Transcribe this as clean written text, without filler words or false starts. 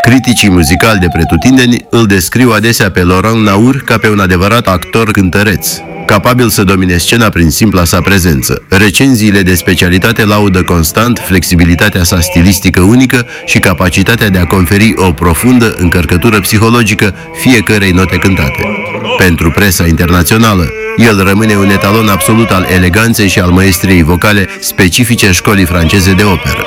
Criticii muzicali de pretutindeni îl descriu adesea pe Laurent Naur ca pe un adevărat actor cântăreț, capabil să domine scena prin simpla sa prezență. Recenziile de specialitate laudă constant flexibilitatea sa stilistică unică și capacitatea de a conferi o profundă încărcătură psihologică fiecărei note cântate. Pentru presa internațională, el rămâne un etalon absolut al eleganței și al măestriei vocale specifice școlii franceze de operă.